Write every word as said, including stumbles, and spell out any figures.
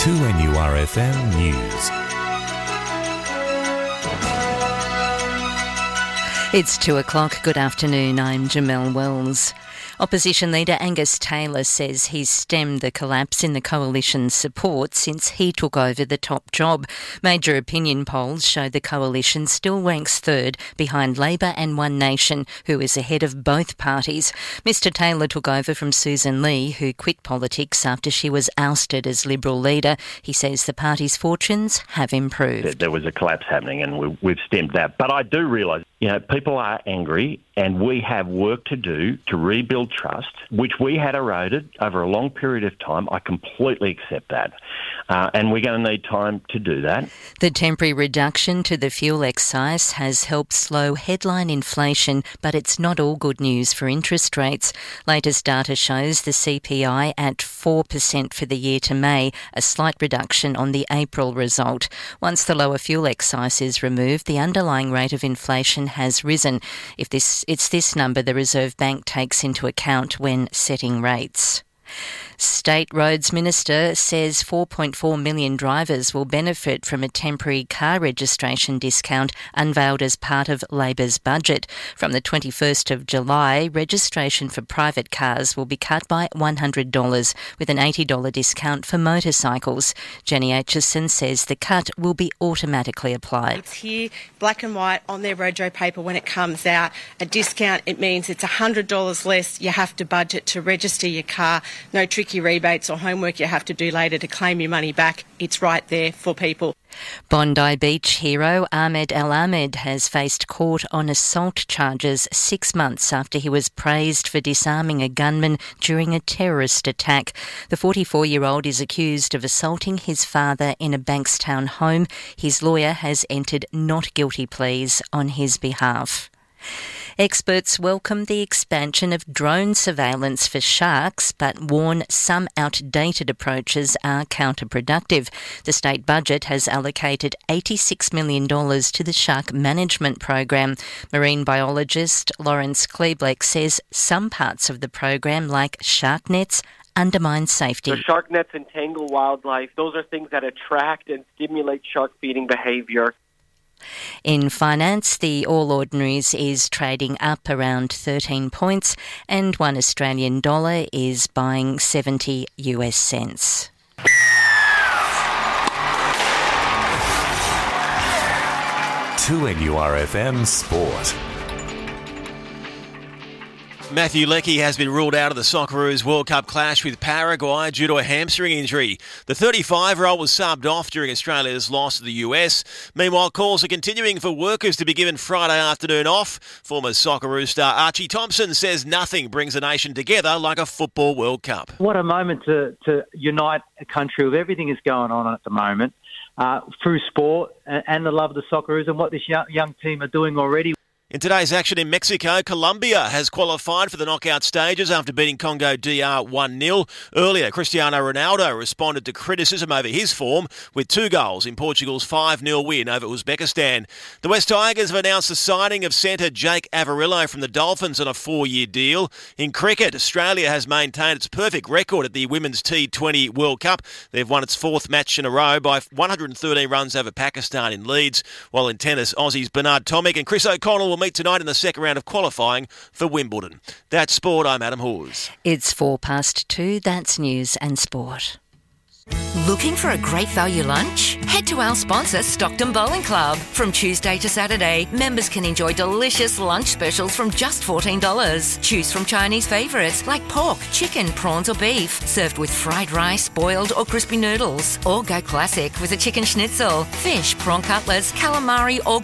two N U R F M News. It's two o'clock. Good afternoon. I'm Jamelle Wells. Opposition leader Angus Taylor says he's stemmed the collapse in the coalition's support since he took over the top job. Major opinion polls show the coalition still ranks third behind Labor and One Nation, who is ahead of both parties. Mister Taylor took over from Susan Lee, who quit politics after she was ousted as Liberal leader. He says the party's fortunes have improved. There was a collapse happening and we, we've stemmed that. But I do realise, you know, people are angry and we have work to do to rebuild trust, which we had eroded over a long period of time. I completely accept that. Uh, and we're going to need time to do that. The temporary reduction to the fuel excise has helped slow headline inflation, but it's not all good news for interest rates. Latest data shows the C P I at four percent for the year to May, a slight reduction on the April result. Once the lower fuel excise is removed, the underlying rate of inflation has risen. If this, it's this number the Reserve Bank takes into account when setting rates. State Roads Minister says four point four million drivers will benefit from a temporary car registration discount unveiled as part of Labor's budget. From the twenty-first of July, registration for private cars will be cut by one hundred dollars, with an eighty dollars discount for motorcycles. Jenny Aitchison says the cut will be automatically applied. It's here, black and white, on their rojo paper when it comes out. A discount, it means it's one hundred dollars less you have to budget to register your car. No tricky rebates or homework you have to do later to claim your money back. It's right there for people. Bondi Beach hero Ahmed El Ahmed has faced court on assault charges six months after he was praised for disarming a gunman during a terrorist attack. The forty-four-year-old is accused of assaulting his father in a Bankstown home. His lawyer has entered not guilty pleas on his behalf. Experts welcome the expansion of drone surveillance for sharks, but warn some outdated approaches are counterproductive. The state budget has allocated eighty-six million dollars to the shark management program. Marine biologist Lawrence Kleebleck says some parts of the program, like shark nets, undermine safety. So shark nets entangle wildlife. Those are things that attract and stimulate shark feeding behaviour. In finance, the All Ordinaries is trading up around thirteen points and one Australian dollar is buying seventy US cents. two N U R F M Sport. Matthew Leckie has been ruled out of the Socceroos World Cup clash with Paraguay due to a hamstring injury. The thirty-five-year-old was subbed off during Australia's loss to the U S. Meanwhile, calls are continuing for workers to be given Friday afternoon off. Former Socceroos star Archie Thompson says nothing brings a nation together like a football World Cup. What a moment to, to unite a country with everything that's going on at the moment uh, through sport and, and the love of the Socceroos and what this young, young team are doing already. In today's action in Mexico, Colombia has qualified for the knockout stages after beating Congo D R one nil. Earlier, Cristiano Ronaldo responded to criticism over his form with two goals in Portugal's five nil win over Uzbekistan. The West Tigers have announced the signing of centre Jake Averillo from the Dolphins on a four-year deal. In cricket, Australia has maintained its perfect record at the Women's T twenty World Cup. They've won its fourth match in a row by one hundred thirteen runs over Pakistan in Leeds. While in tennis, Aussies Bernard Tomic and Chris O'Connell will meet tonight in the second round of qualifying for Wimbledon. That's sport. I'm Adam Hawes. It's four past two. That's news and sport. Looking for a great value lunch? Head to our sponsor, Stockton Bowling Club. From Tuesday to Saturday, members can enjoy delicious lunch specials from just fourteen dollars. Choose from Chinese favourites like pork, chicken, prawns or beef, served with fried rice, boiled or crispy noodles. Or go classic with a chicken schnitzel, fish, prawn cutlets, calamari or